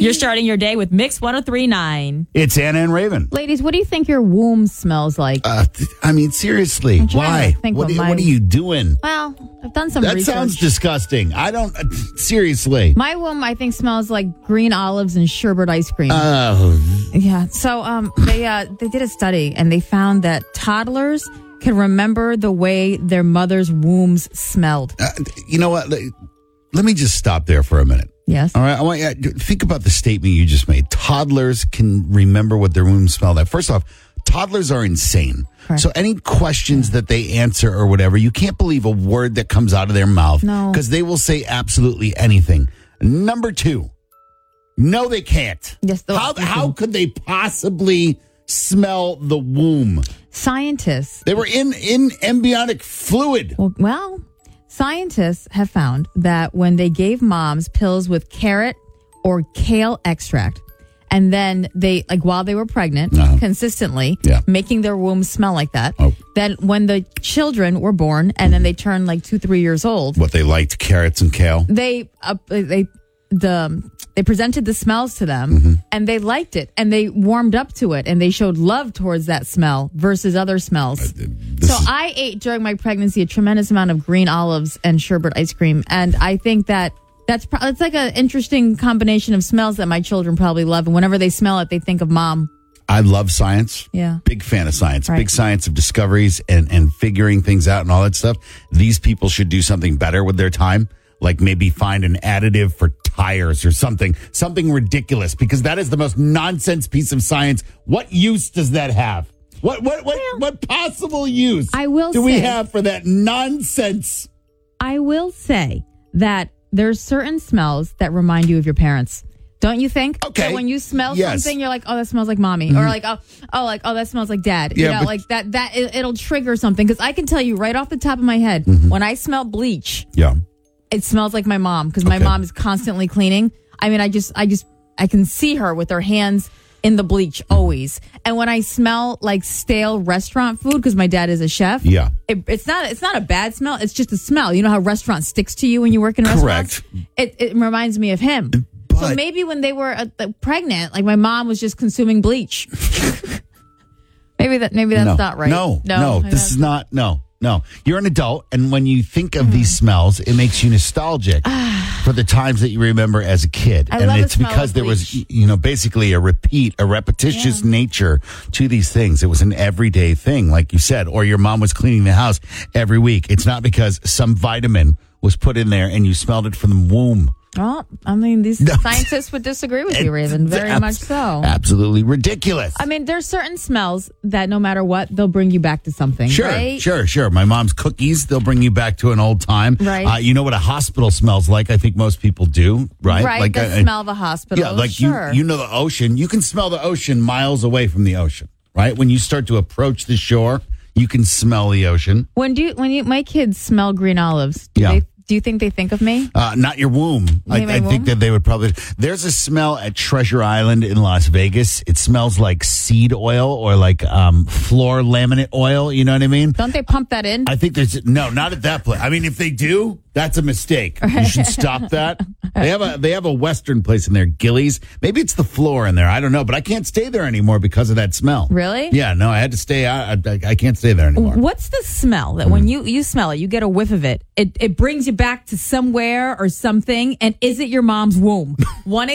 You're starting your day with Mix 103.9. It's Anna and Raven. Ladies, what do you think your womb smells like? Seriously, why? What are you doing? Well, I've done some That research. sounds disgusting. I don't, seriously. My womb, I think, smells like green olives and sherbet ice cream. Yeah. So they did a study, and they found that toddlers can remember the way their mother's wombs smelled. You know what? Let me just stop there for a minute. Yes. All right. I want you to think about the statement you just made. Toddlers can remember what their wombs smell like. First off, toddlers are insane. Correct. So any questions that they answer or whatever, you can't believe a word that comes out of their mouth. No. Because they will say absolutely anything. Number two, no, they can't. Yes. How could they possibly smell the womb? Scientists. They were in embryonic fluid. Well, scientists have found that when they gave moms pills with carrot or kale extract, and then they, while they were pregnant, consistently making their wombs smell like that, then when the children were born and then they turned 2-3 years old, What, they liked carrots and kale? they presented the smells to them and they liked it and they warmed up to it and they showed love towards that smell versus other smells. I ate during my pregnancy a tremendous amount of green olives and sherbet ice cream, and I think that it's like an interesting combination of smells that my children probably love, and whenever they smell it, they think of mom. I love science. Yeah. Big fan of science. Right. Big science of discoveries and figuring things out and all that stuff. These people should do something better with their time. Like maybe find an additive for tires or something ridiculous, because that is the most nonsense piece of science. What use does that have? What possible use do we have for that nonsense? I will say that there's certain smells that remind you of your parents. Don't you think? Okay. That when you smell something, you're like, oh, that smells like mommy. Or oh, that smells like dad. Yeah, it'll trigger something. Because I can tell you right off the top of my head, when I smell bleach, it smells like my mom, because my mom is constantly cleaning. I mean, I can see her with her hands in the bleach always. And when I smell stale restaurant food, because my dad is a chef, it's not a bad smell. It's just a smell. You know how restaurant sticks to you when you work in restaurants? Correct. It reminds me of him. So maybe when they were pregnant, my mom was just consuming bleach. maybe that's not right. No. This is not. No, you're an adult, and when you think of these smells, it makes you nostalgic for the times that you remember as a kid. And it's because there was, basically a repetitious nature to these things. It was an everyday thing, like you said, or your mom was cleaning the house every week. It's not because some vitamin was put in there and you smelled it from the womb. Well, I mean, these scientists would disagree with you, Raven. Very much so. Absolutely ridiculous. I mean, there's certain smells that no matter what, they'll bring you back to something. Right? Sure. My mom's cookies, they'll bring you back to an old time. Right. You know what a hospital smells like? I think most people do, right? Right, the smell of a hospital. Yeah, you know the ocean. You can smell the ocean miles away from the ocean, right? When you start to approach the shore, you can smell the ocean. When my kids smell green olives, do you think they think of me? Not your womb. I think that they would probably. There's a smell at Treasure Island in Las Vegas. It smells like seed oil or floor laminate oil. You know what I mean? Don't they pump that in? I think not at that place. I mean, if they do, that's a mistake. You should stop that. They have a Western place in there, Gillies. Maybe it's the floor in there. I don't know, but I can't stay there anymore because of that smell. Really? Yeah. No, I had to stay out. I can't stay there anymore. What's the smell that when you smell it, you get a whiff of it, it brings you back to somewhere or something, and is it your mom's womb?